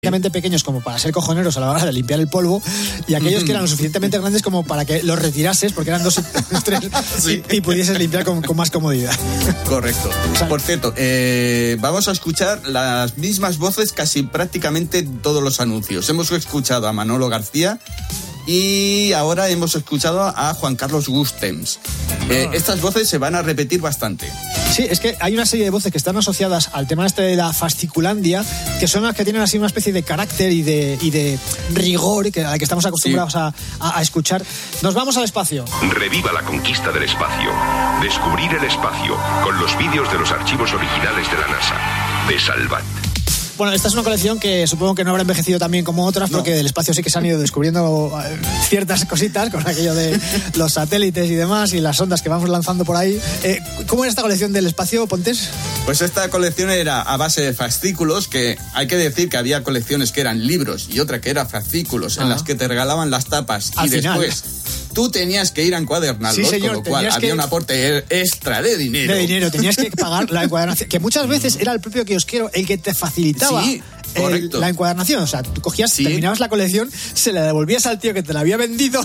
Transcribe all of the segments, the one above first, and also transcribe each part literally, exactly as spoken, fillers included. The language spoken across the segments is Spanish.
suficientemente pequeños como para ser cojoneros a la hora de limpiar el polvo, y aquellos que eran lo suficientemente grandes como para que los retirases, porque eran dos, tres, sí. y, y pudieses limpiar con, con más comodidad. Correcto. O sea, por cierto, eh, vamos a escuchar las mismas voces casi prácticamente en todos los anuncios. Hemos escuchado a Manolo García y ahora hemos escuchado a Juan Carlos Gustems. Eh, estas voces se van a repetir bastante. Sí, es que hay una serie de voces que están asociadas al tema este de la fasciculandia, que son las que tienen así una especie de carácter y de, y de rigor que, a la que estamos acostumbrados sí. a, a, a escuchar. Nos vamos al espacio. Reviva la conquista del espacio. Descubrir el espacio con los vídeos de los archivos originales de la NASA. De Salvat. Bueno, esta es una colección que supongo que no habrá envejecido tan bien como otras, no. porque del espacio sí que se han ido descubriendo ciertas cositas con aquello de los satélites y demás y las ondas que vamos lanzando por ahí. Eh, ¿Cómo era esta colección del espacio, Pontes? Pues esta colección era a base de fascículos, que hay que decir que había colecciones que eran libros y otra que era fascículos, ah. en las que te regalaban las tapas Al y final. después tú tenías que ir a encuadernarlos, sí, señor, con lo cual había que... un aporte extra de dinero. De dinero, tenías que pagar la encuadernación, que muchas veces era el propio kiosquero el que te facilitaba. Sí. El, la encuadernación, o sea, tú cogías, sí. terminabas la colección, se la devolvías al tío que te la había vendido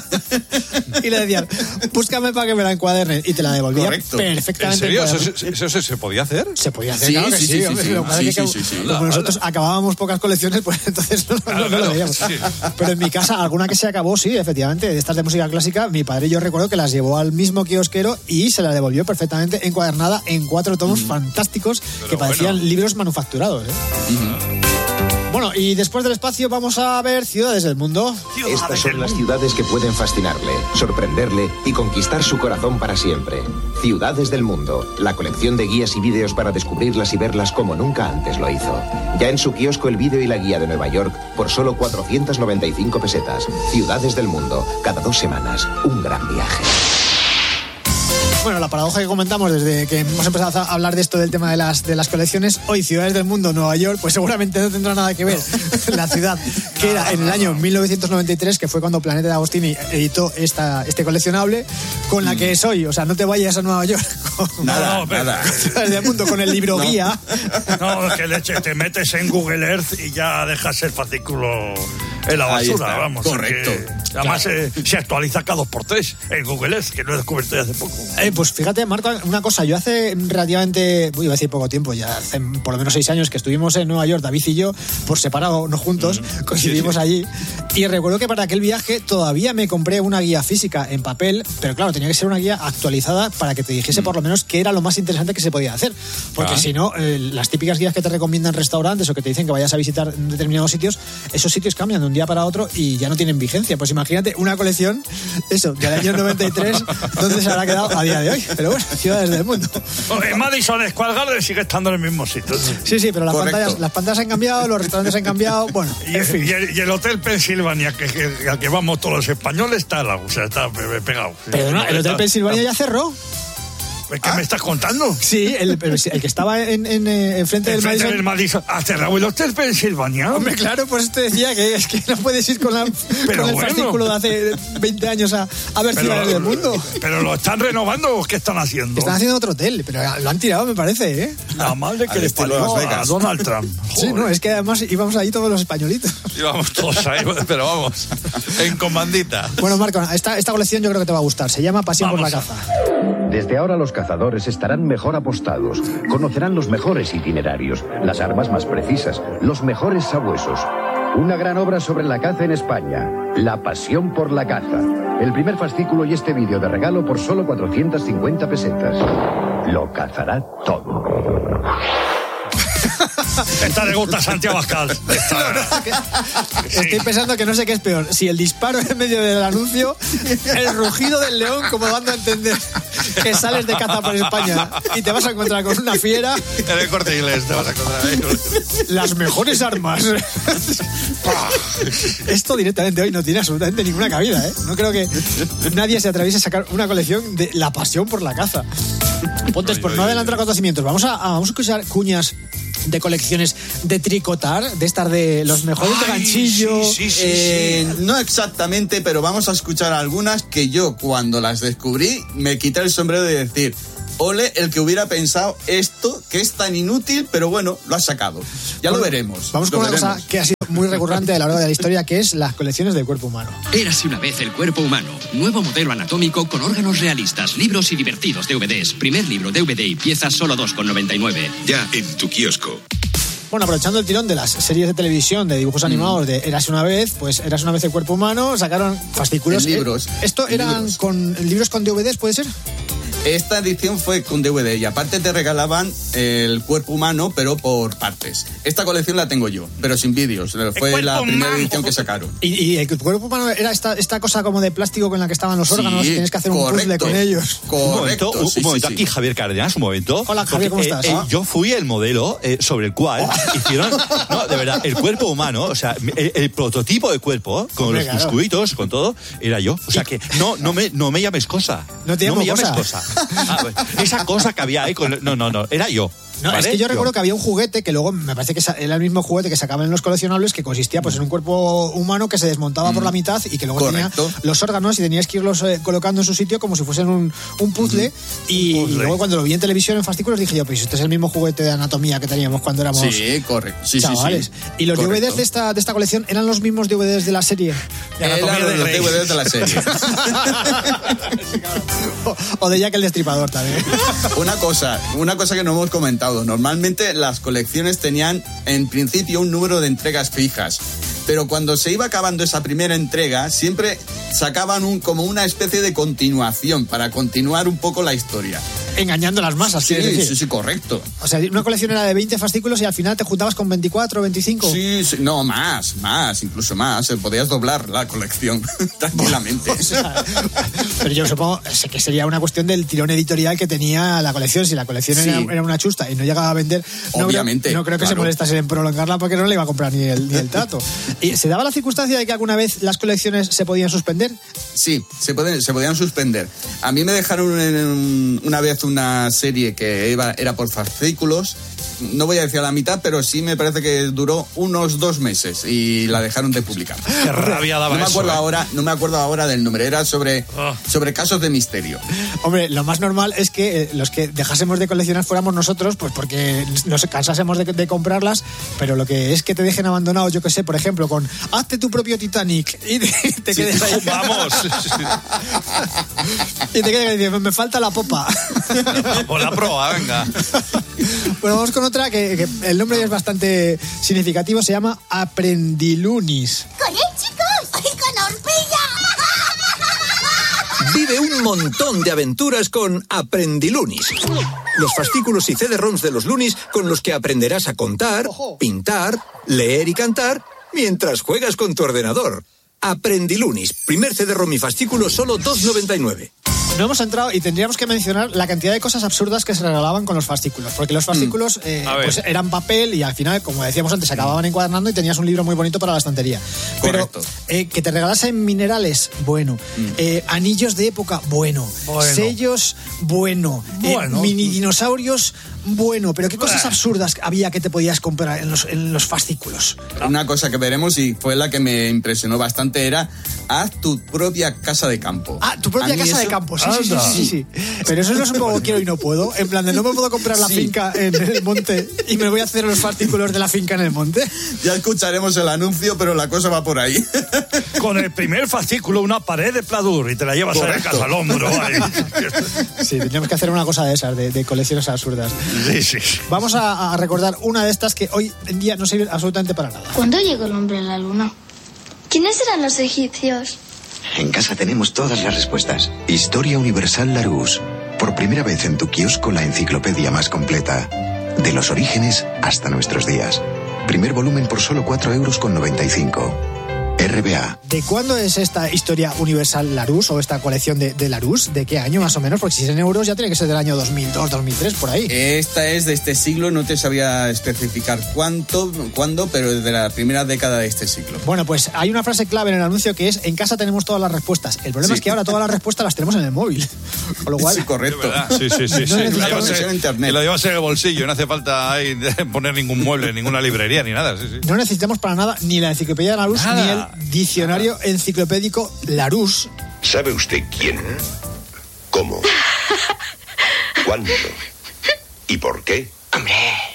y le decías, búscame para que me la encuaderne, y te la devolvía Correcto. perfectamente. ¿En serio? ¿Eso, eso, ¿Eso se podía hacer? Se podía hacer, sí, claro que sí, sí. sí, hombre, sí, lo sí, que sí, sí, sí, como la, nosotros la. acabábamos pocas colecciones, pues entonces no, claro, no, no claro, lo veíamos. sí. Pero en mi casa, alguna que se acabó, sí, efectivamente, de estas de música clásica, mi padre yo recuerdo que las llevó al mismo kiosquero y se la devolvió perfectamente encuadernada en cuatro tomos mm. fantásticos Pero que parecían bueno. libros manufacturados, ¿eh? Mm. Bueno, y después del espacio vamos a ver ciudades del mundo. Estas son las ciudades que pueden fascinarle, sorprenderle y conquistar su corazón para siempre. Ciudades del mundo, la colección de guías y vídeos para descubrirlas y verlas como nunca antes lo hizo. Ya en su kiosco el vídeo y la guía de Nueva York por solo cuatrocientas noventa y cinco pesetas. Ciudades del mundo, cada dos semanas, un gran viaje. Bueno, la paradoja que comentamos desde que hemos empezado a hablar de esto del tema de las, de las colecciones, hoy ciudades del mundo, Nueva York, pues seguramente no tendrá nada que ver la ciudad que era en el año mil novecientos noventa y tres, que fue cuando Planeta de Agostini editó esta, este coleccionable, con la que es hoy. O sea, no te vayas a Nueva York con, nada, no, nada. Con ciudades del mundo, con el libro no. guía. No, que leche, te metes en Google Earth y ya dejas el fascículo en la basura, vamos. Correcto. Que, además claro. eh, se actualiza cada dos por tres en Google Earth, que lo he descubierto ya hace poco. Eh, pues fíjate, Marco, una cosa, yo hace relativamente, iba a decir poco tiempo, ya hace por lo menos seis años que estuvimos en Nueva York, David y yo, por separado, no juntos, mm. coincidimos sí, sí. allí, y recuerdo que para aquel viaje todavía me compré una guía física en papel, pero claro, tenía que ser una guía actualizada para que te dijese mm. por lo menos qué era lo más interesante que se podía hacer, porque ah. si no, eh, las típicas guías que te recomiendan restaurantes o que te dicen que vayas a visitar determinados sitios, esos sitios cambian de un día para otro y ya no tienen vigencia. Pues imagínate una colección, eso, del año noventa y tres, ¿dónde se habrá quedado a día de hoy? Pero bueno, ciudades del mundo. En Madison Square Garden sigue estando en el mismo sitio. Sí, sí, pero las pantallas, las pantallas han cambiado, los restaurantes han cambiado, bueno. Y, en fin. y, el, y el Hotel Pensilvania, que, que, al que vamos todos los españoles, está al lado, o sea, está pegado. Pero no, el Hotel Pensilvania ya cerró. ¿Qué ¿Ah? me estás contando? Sí, el, el, el que estaba en, en, en frente del Madison. del Madison. ¿Ha cerrado el Hotel Pensilvania? Hombre, claro, pues te decía que es que no puedes ir con, la, pero con el bueno. fascículo de hace veinte años a, a ver pero, ciudades del mundo. ¿Pero lo están renovando o qué están haciendo? Están haciendo otro hotel, pero lo han tirado, me parece, ¿eh? La madre que le parió a Donald Trump. Joder. Sí, no, es que además íbamos ahí todos los españolitos. Íbamos todos ahí, pero vamos, en comandita. Bueno, Marco, esta, esta colección yo creo que te va a gustar. Se llama Pasión vamos por la a... caza. Desde ahora los cazadores estarán mejor apostados, conocerán los mejores itinerarios, las armas más precisas, los mejores sabuesos. Una gran obra sobre la caza en España, La pasión por la caza. El primer fascículo y este vídeo de regalo por solo cuatrocientas cincuenta pesetas. Lo cazará todo. Esta le gusta a Santiago Abascal. No, no, que, sí. Estoy pensando que no sé qué es peor, si el disparo en medio del anuncio, el rugido del león, como dando a entender que sales de caza por España y te vas a encontrar con una fiera. En el Corte Inglés te vas a encontrar ahí. Las mejores armas. Esto directamente hoy no tiene absolutamente ninguna cabida, ¿eh? No creo que nadie se atreviese a sacar una colección de La pasión por la caza. Pontes, por no adelantar acontecimientos, vamos a, a, vamos a escuchar cuñas de colecciones de tricotar, de estar de los mejores Ay, de ganchillo. Sí, sí, sí, eh, sí. No exactamente, pero vamos a escuchar algunas que yo cuando las descubrí me quité el sombrero de decir, ole el que hubiera pensado esto, que es tan inútil, pero bueno, lo ha sacado. Ya bueno, lo veremos. Vamos lo con una veremos. cosa que ha sido muy recurrente a lo largo de la historia, que es las colecciones del cuerpo humano. Érase una vez el cuerpo humano. Nuevo modelo anatómico con órganos realistas, libros y divertidos D V Ds. Primer libro D V D y piezas solo dos con noventa y nueve. Ya en tu kiosco. Bueno, aprovechando el tirón de las series de televisión, de dibujos animados, mm. de Érase una vez, pues Érase una vez el cuerpo humano, sacaron fascículos. En libros. ¿Esto en eran libros. con libros con D V Ds, puede ser? Esta edición fue con D V D y aparte te regalaban el cuerpo humano, pero por partes. Esta colección la tengo yo, pero sin vídeos. Fue la primera humano. edición que sacaron. ¿Y, y el cuerpo humano era esta, esta cosa como de plástico con la que estaban los órganos? Sí, tienes que hacer correcto, un puzzle con ellos. Correcto. Un momento, un, sí, un momento sí, aquí, sí. Javier Cárdenas, un momento. Hola, Javier, ¿cómo porque, estás? Eh, ¿Ah? eh, yo fui el modelo eh, sobre el cual hicieron, no, de verdad, el cuerpo humano, o sea, el, el prototipo de cuerpo, con Hombre, los claro. musculitos, con todo, era yo. O sea que no, no me, no me llames cosa. No te llamo me llames cosa. cosa. Ah, bueno, esa cosa que había ahí con, no, no, no, era yo. No, ¿vale? es que yo recuerdo que había un juguete que luego me parece que era el mismo juguete que sacaban en los coleccionables, que consistía pues en un cuerpo humano que se desmontaba mm. por la mitad y que luego Correcto. tenía los órganos y tenías que irlos eh, colocando en su sitio como si fuesen un, un puzzle. Mm. Y, un puzzle. Y luego cuando lo vi en televisión en fascículos dije yo, pues este es el mismo juguete de anatomía que teníamos cuando éramos sí, correcto. Sí, chavales. Sí, sí. Y los correcto. D V Ds de esta, de esta colección eran los mismos D V Ds de la serie. De anatomía de los D V Ds de la serie. o, o de Jack el Destripador también. Una cosa, una cosa que no hemos comentado. Normalmente las colecciones tenían en principio un número de entregas fijas, pero cuando se iba acabando esa primera entrega siempre sacaban un, como una especie de continuación para continuar un poco la historia. Engañando a las masas, sí, decir. sí, sí, correcto. O sea, una colección era de veinte fascículos y al final te juntabas con veinticuatro, veinticinco. Sí, sí, no, más, más, incluso más. Podías doblar la colección tranquilamente. O sea, pero yo supongo que sería una cuestión del tirón editorial que tenía la colección. Si la colección sí. era, era una chusta y no llegaba a vender, no obviamente. Creo, no creo que claro. se molestase en prolongarla porque no le iba a comprar ni el, ni el trato. ¿Y se daba la circunstancia de que alguna vez las colecciones se podían suspender? Sí, se, pueden, se podían suspender. A mí me dejaron en, una vez una serie que iba, era por fascículos. No voy a decir a la mitad, pero sí me parece que duró unos dos meses y la dejaron de publicar. Qué rabia daba no me acuerdo eso, ¿eh? ahora, no me acuerdo ahora del nombre. Era sobre, oh. sobre casos de misterio. Hombre, lo más normal es que eh, los que dejásemos de coleccionar fuéramos nosotros, pues porque nos cansásemos de, de comprarlas, pero lo que es que te dejen abandonado, yo que sé, por ejemplo, con hazte tu propio Titanic y te, te sí, quedes ahí. Vamos. Y te quedas diciendo, me falta la popa. O la proa, venga. Bueno, vamos con otra que, que el nombre es bastante significativo, se llama Aprendilunis. ¡Corre, chicos! ¡Con horpilla! Vive un montón de aventuras con Aprendilunis. Los fascículos y C D-ROMs de los Lunis con los que aprenderás a contar, pintar, leer y cantar mientras juegas con tu ordenador. Aprendilunis, primer C D-ROM y fascículo solo dos noventa y nueve. No hemos entrado y tendríamos que mencionar la cantidad de cosas absurdas que se regalaban con los fascículos, porque los fascículos mm. eh, pues eran papel y al final, como decíamos antes, se acababan encuadernando y tenías un libro muy bonito para la estantería. Correcto. Pero eh, que te regalasen minerales, bueno. Mm. Eh, anillos de época, bueno. bueno. Sellos, bueno. bueno. Eh, mini dinosaurios, bueno. Pero qué cosas absurdas había que te podías comprar en los, en los fascículos. Una cosa que veremos y fue la que me impresionó bastante era haz tu propia casa de campo. Ah, tu propia casa eso... de campo, sí. Sí, sí, sí, sí, sí. Pero eso no es un poco quiero y no puedo. En plan de no me puedo comprar la sí. finca en el monte y me voy a hacer los fascículos de la finca en el monte. Ya escucharemos el anuncio, pero la cosa va por ahí. Con el primer fascículo, una pared de pladur y te la llevas a la casa al hombro. Ahí. Sí, tendríamos que hacer una cosa de esas, de, de colecciones absurdas. Sí, sí. Vamos a, a recordar una de estas que hoy en día no sirve absolutamente para nada. ¿Cuándo llegó el hombre a la luna? ¿Quiénes eran los egipcios? En casa tenemos todas las respuestas. Historia Universal Larousse. Por primera vez en tu kiosco la enciclopedia más completa. De los orígenes hasta nuestros días. Primer volumen por solo cuatro euros con noventa y cinco. R B A. ¿De cuándo es esta Historia Universal Larousse o esta colección de, de Larousse? ¿De qué año más o menos? Porque si es en euros ya tiene que ser del año dos mil dos, dos mil tres, por ahí. Esta es de este siglo, no te sabía especificar cuánto, cuándo, pero de la primera década de este siglo. Bueno, pues hay una frase clave en el anuncio que es en casa tenemos todas las respuestas. El problema sí. es que ahora todas las respuestas las tenemos en el móvil. Con lo cual... Sí, correcto. Sí, sí, sí. No sí. necesitamos... En internet. Y lo llevas en el bolsillo, no hace falta ahí poner ningún mueble, ninguna librería, ni nada. Sí, sí. No necesitamos para nada ni la enciclopedia de Larousse nada. ni el diccionario enciclopédico Larousse. ¿Sabe usted quién? ¿Cómo? ¿Cuándo? ¿Y por qué? Hombre.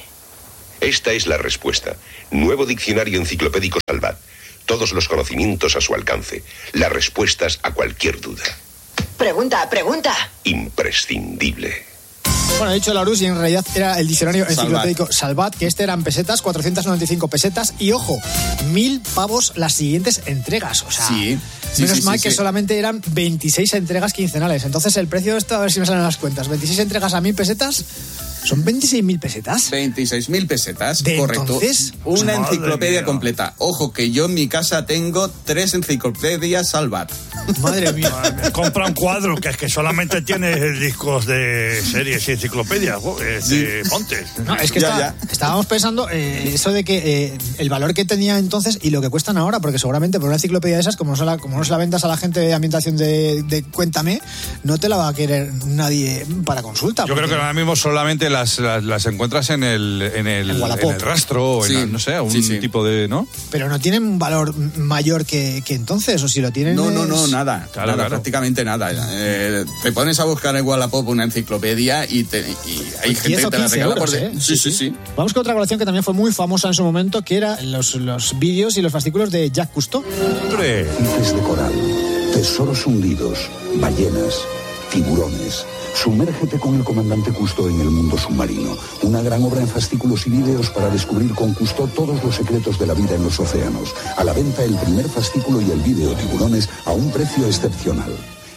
Esta es la respuesta. Nuevo diccionario enciclopédico Salvat. Todos los conocimientos a su alcance. Las respuestas a cualquier duda. Pregunta, pregunta. Imprescindible. Bueno, ha dicho Larus y en realidad era el diccionario Salvat. enciclopédico Salvat, que este eran pesetas, cuatrocientas noventa y cinco pesetas y, ojo, mil pavos las siguientes entregas. O sea, Sí, sí, menos sí, mal sí, que sí. solamente eran veintiséis entregas quincenales. Entonces el precio de esto, a ver si me salen las cuentas, veintiséis entregas a mil pesetas, ¿son veintiséis mil pesetas? veintiséis mil pesetas, ¿De correcto. entonces? Una Madre enciclopedia mía. completa. Ojo, que yo en mi casa tengo tres enciclopedias Salvat. Madre mía. Madre, compra un cuadro que es que solamente tiene discos de series y enciclopedias, eh, de Pontes. No, es que Ya, está- ya. estábamos pensando eh, eso de que eh, el valor que tenía entonces y lo que cuestan ahora, porque seguramente por una enciclopedia de esas, como no se la, como no se la vendas a la gente de ambientación de, de Cuéntame, no te la va a querer nadie para consulta. Yo creo que porque- ahora mismo solamente las, las, las encuentras en el, en el, En Wallapop. en el rastro o en, Sí, la- no sé, un sí, sí. tipo de, ¿no? Pero no tienen un valor mayor que, que entonces, o si lo tienen. No, no, no, es- nada. Claro, nada, claro. prácticamente nada. Eh, te pones a buscar en Wallapop una enciclopedia y, te, y hay Pues gente diez que o te la quince regala euros, por de- ¿eh? Sí, sí, sí. Vamos con otra colección que también fue muy famosa en su momento, que era los, los vídeos y los fascículos de Jacques Cousteau. Hombre, Peces de coral, tesoros hundidos, ballenas, tiburones. Sumérgete con el comandante Cousteau en el mundo submarino. Una gran obra en fascículos y vídeos para descubrir con Cousteau todos los secretos de la vida en los océanos. A la venta el primer fascículo y el vídeo Tiburones a un precio excepcional.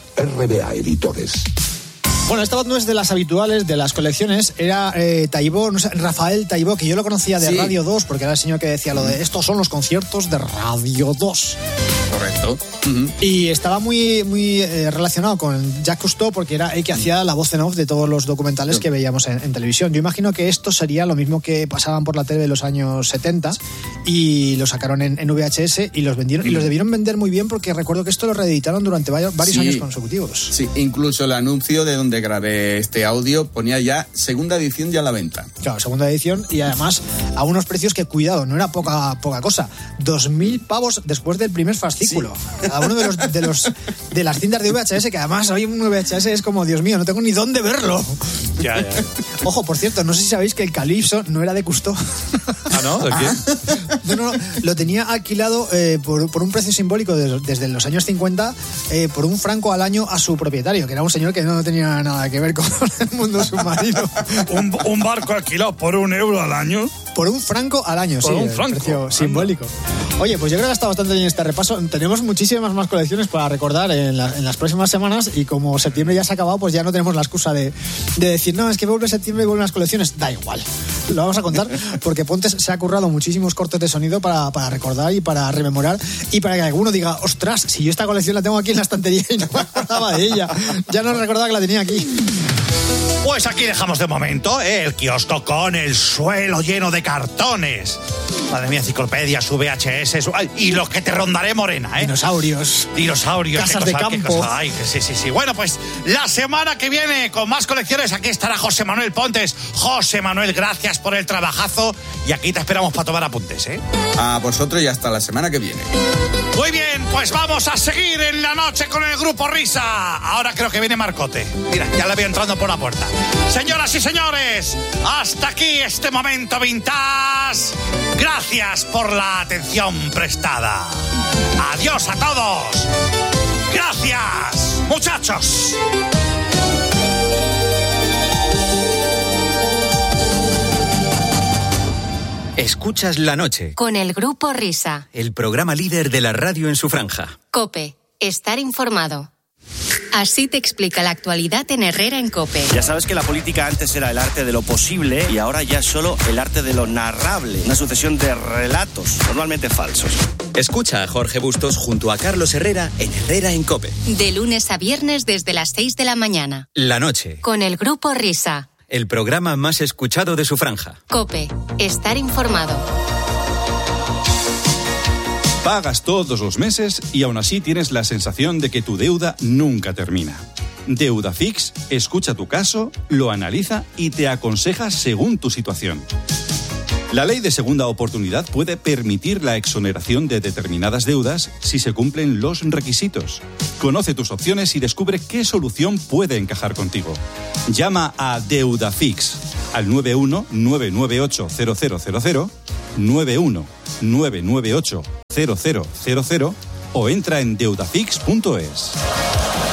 R B A Editores. Bueno, esta voz no es de las habituales de las colecciones, era eh, Taibó, no sé, Rafael Taibó, que yo lo conocía de Sí. Radio dos, porque era el señor que decía lo de estos son los conciertos de Radio dos. Correcto. Ujú. Y estaba muy, muy eh, relacionado con Jacques Cousteau porque era el que hacía la voz en off de todos los documentales que veíamos en, en televisión. Yo imagino que esto sería lo mismo que pasaban por la tele de los años setenta y lo sacaron en, en V H S y los vendieron y los debieron vender muy bien porque recuerdo que esto lo reeditaron durante varios, varios Sí. años consecutivos. Sí, incluso el anuncio de donde grabé este audio ponía ya segunda edición ya a la venta. Claro, segunda edición y además a unos precios que, cuidado, no era poca, poca cosa. Dos mil pavos después del primer fascículo. Cada uno de los, de los de las cintas de V H S, que además hoy un V H S es como, Dios mío, no tengo ni dónde verlo. Ya, ya. Ojo, por cierto, no sé si sabéis que el Calypso no era de Cousteau. ah, ¿no? ¿De qué? No, no, no, lo tenía alquilado eh, por, por un precio simbólico de- desde los años cincuenta eh, por un franco al año a su propietario, que era un señor que no tenía nada que ver con el mundo submarino. un, un barco alquilado por un euro al año. Por un franco al año, Por sí, un el franco, precio anda. simbólico. Oye, pues yo creo que está bastante bien este repaso. Tenemos muchísimas más colecciones para recordar en, la- en las próximas semanas y como septiembre ya se ha acabado, pues ya no tenemos la excusa de, de decir, no, es que vuelve septiembre y vuelven las colecciones. Da igual, lo vamos a contar porque Pontes se ha currado muchísimos cortes de sonido para, para recordar y para rememorar y para que alguno diga, ostras, si yo esta colección la tengo aquí en la estantería y no me acordaba de ella. Ya no recordaba que la tenía aquí. Pues aquí dejamos de momento ¿eh? el kiosco con el suelo lleno de cartones. Madre mía, enciclopedias, V H S, su- ay, y los que te rondaré morena, ¿eh? Dinosaurios. Dinosaurios. Casas qué de cosa, qué campo. cosa. Ay, que sí, sí, sí. Bueno, pues la semana que viene con más colecciones aquí estará José Manuel Pontes. José Manuel, gracias por el trabajazo y aquí te esperamos para tomar apuntes, ¿eh? A vosotros y hasta la semana que viene. Muy bien, pues vamos a seguir en la noche con el Grupo Risa. Ahora creo que viene Marcote. Mira, ya le veo entrando por la puerta. Señoras y señores, hasta aquí este momento vintage. Gracias por la atención prestada. Adiós a todos. Gracias, muchachos. Escuchas La Noche, Con el Grupo Risa. el programa líder de la radio en su franja. COPE. Estar informado. Así te explica la actualidad en Herrera en COPE. Ya sabes que la política antes era el arte de lo posible y ahora ya es solo el arte de lo narrable. Una sucesión de relatos, normalmente falsos. Escucha a Jorge Bustos junto a Carlos Herrera en Herrera en COPE. De lunes a viernes desde las seis de la mañana. La Noche, Con el Grupo Risa. el programa más escuchado de su franja. COPE. Estar informado. Pagas todos los meses y aún así tienes la sensación de que tu deuda nunca termina. Deudafix escucha tu caso, lo analiza y te aconseja según tu situación. La ley de segunda oportunidad puede permitir la exoneración de determinadas deudas si se cumplen los requisitos. Conoce tus opciones y descubre qué solución puede encajar contigo. Llama a Deudafix al nueve uno nueve nueve ocho cero cero cero cero, nueve uno nueve nueve ocho cero cero cero cero o entra en deudafix punto es.